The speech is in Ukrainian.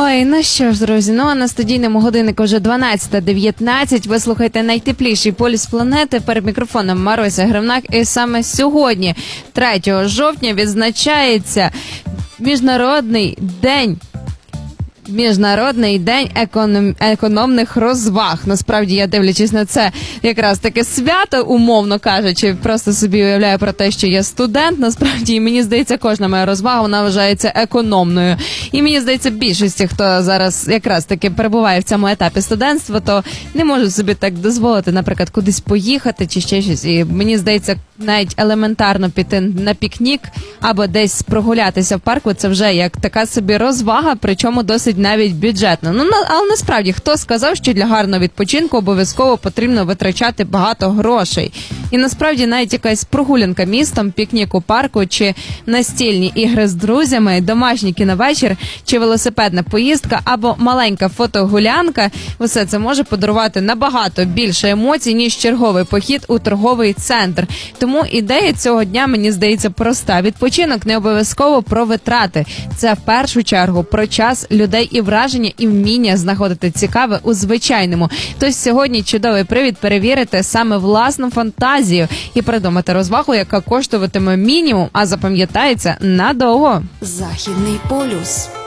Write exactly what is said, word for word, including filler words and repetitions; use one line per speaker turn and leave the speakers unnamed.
Ой, ну що ж, друзі, ну а на студійному годиннику вже дванадцята дев'ятнадцять. Ви слухаєте найтепліший полюс планети. Перед мікрофоном Маруся Гривнак. І саме сьогодні, третього жовтня, відзначається Міжнародний день Міжнародний день економ... економних розваг. Насправді, я, дивлячись на це, якраз таке свято, умовно кажучи, просто собі уявляю про те, що я студент. Насправді, і мені здається, кожна моя розвага, вона вважається економною. І мені здається, більшості, хто зараз якраз таки перебуває в цьому етапі студентства, то не можуть собі так дозволити, наприклад, кудись поїхати чи ще щось. І мені здається, навіть елементарно піти на пікнік або десь прогулятися в парку, це вже як така собі розвага, причому досить навіть бюджетно. Ну, але насправді, хто сказав, що для гарного відпочинку обов'язково потрібно витрачати багато грошей? І насправді навіть якась прогулянка містом, пікнік у парку, чи настільні ігри з друзями, домашній кіновечір, чи велосипедна поїздка, або маленька фотогулянка, усе це може подарувати набагато більше емоцій, ніж черговий похід у торговий центр. Тому ідея цього дня, мені здається, проста. Відпочинок не обов'язково про витрати. Це в першу чергу про час людей і враження, і вміння знаходити цікаве у звичайному. Тож сьогодні чудовий привід перевірити саме власну фантазію і придумати розвагу, яка коштуватиме мінімум, а запам'ятається надовго.
Західний полюс.